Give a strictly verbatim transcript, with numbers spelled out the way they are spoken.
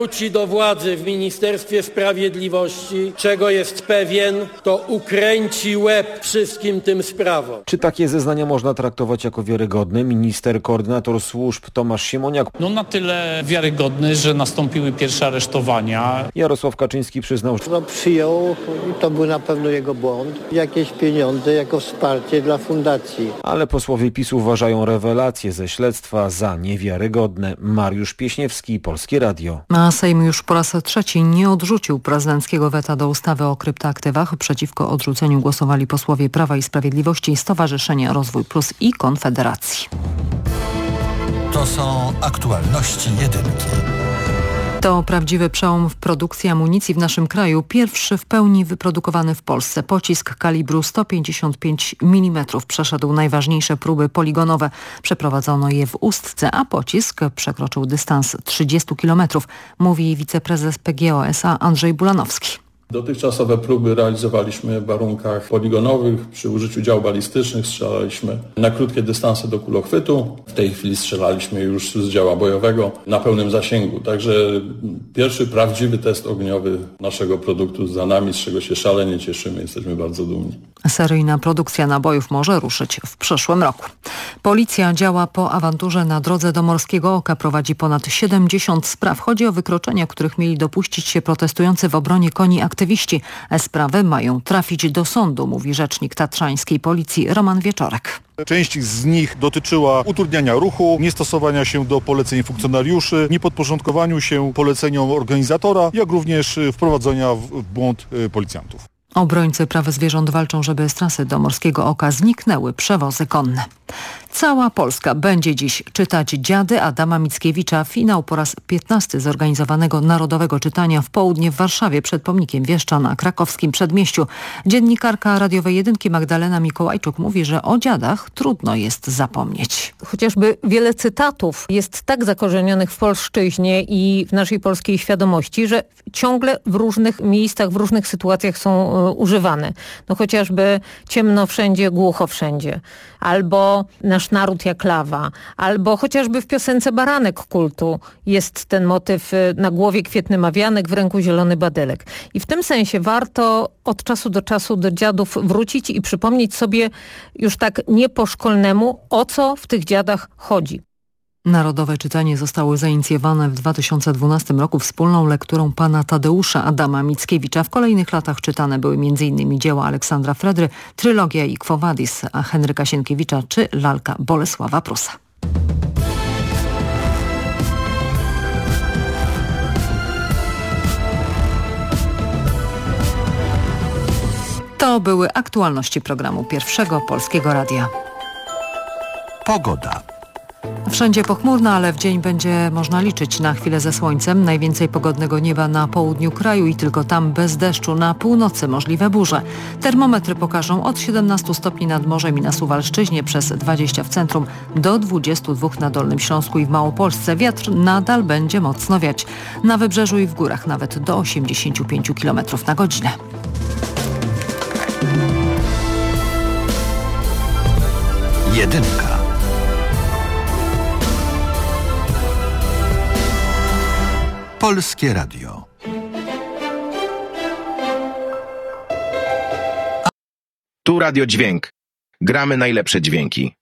Wróci do władzy w Ministerstwie Sprawiedliwości, czego jest pewien, to ukręci łeb wszystkim tym sprawom. Czy takie zeznania można traktować jako wiarygodne? Minister koordynator służb Tomasz Siemoniak. No na tyle wiarygodny, że nastąpiły pierwsze aresztowania. Jarosław Kaczyński przyznał, że no, przyjął i to był na pewno jego błąd. Jakieś pieniądze jako wsparcie dla fundacji. Ale posłowie PiS uważają rewelacje ze śledztwa za niewiarygodne. Mariusz Pieśniewski, Polskie Radio. A Sejm już po raz trzeci nie odrzucił prezydenckiego weta do ustawy o kryptoaktywach. Przeciwko odrzuceniu głosowali posłowie Prawa i Sprawiedliwości, Stowarzyszenia Rozwój Plus i Konfederacji. To są aktualności jedynki. To prawdziwy przełom w produkcji amunicji w naszym kraju. Pierwszy w pełni wyprodukowany w Polsce pocisk kalibru sto pięćdziesiąt pięć milimetrów przeszedł najważniejsze próby poligonowe. Przeprowadzono je w Ustce, a pocisk przekroczył dystans trzydzieści kilometrów, mówi wiceprezes P G O S A Andrzej Bulanowski. Dotychczasowe próby realizowaliśmy w warunkach poligonowych, przy użyciu dział balistycznych, strzelaliśmy na krótkie dystanse do kulochwytu. W tej chwili strzelaliśmy już z działa bojowego na pełnym zasięgu. Także pierwszy prawdziwy test ogniowy naszego produktu za nami, z czego się szalenie cieszymy, jesteśmy bardzo dumni. Seryjna produkcja nabojów może ruszyć w przyszłym roku. Policja działa po awanturze na drodze do Morskiego Oka. Prowadzi ponad siedemdziesiąt spraw. Chodzi o wykroczenia, których mieli dopuścić się protestujący w obronie koni aktywiści. Sprawy mają trafić do sądu, mówi rzecznik tatrzańskiej policji Roman Wieczorek. Część z nich dotyczyła utrudniania ruchu, niestosowania się do poleceń funkcjonariuszy, niepodporządkowaniu się poleceniom organizatora, jak również wprowadzenia w błąd policjantów. Obrońcy praw zwierząt walczą, żeby z trasy do Morskiego Oka zniknęły przewozy konne. Cała Polska będzie dziś czytać Dziady Adama Mickiewicza. Finał po raz piętnasty zorganizowanego Narodowego Czytania w południe w Warszawie przed pomnikiem Wieszcza na krakowskim Przedmieściu. Dziennikarka radiowej Jedynki Magdalena Mikołajczuk mówi, że o dziadach trudno jest zapomnieć. Chociażby wiele cytatów jest tak zakorzenionych w polszczyźnie i w naszej polskiej świadomości, że ciągle w różnych miejscach, w różnych sytuacjach są y, używane. No chociażby ciemno wszędzie, głucho wszędzie. Albo nasz naród jak lawa. Albo chociażby w piosence Baranek kultu jest ten motyw y, na głowie kwietny mawianek, w ręku zielony badelek. I w tym sensie warto od czasu do czasu do dziadów wrócić i przypomnieć sobie już tak nie po szkolnemu, o co w tych dziadach chodzi. Narodowe czytanie zostało zainicjowane w dwa tysiące dwunastym roku wspólną lekturą pana Tadeusza Adama Mickiewicza. W kolejnych latach czytane były m.in. dzieła Aleksandra Fredry, trylogia i Quo Vadis, a Henryka Sienkiewicza czy lalka Bolesława Prusa. To były aktualności programu Pierwszego Polskiego Radia. Pogoda. Wszędzie pochmurno, ale w dzień będzie można liczyć na chwilę ze słońcem. Najwięcej pogodnego nieba na południu kraju i tylko tam bez deszczu. Na północy możliwe burze. Termometry pokażą od siedemnastu stopni nad morzem i na Suwalszczyźnie, przez dwadzieścia w centrum, do dwudziestu dwóch na Dolnym Śląsku i w Małopolsce. Wiatr nadal będzie mocno wiać. Na wybrzeżu i w górach nawet do osiemdziesięciu pięciu kilometrów na godzinę. Jedynka. Polskie Radio. Tu Radio Dźwięk. Gramy najlepsze dźwięki.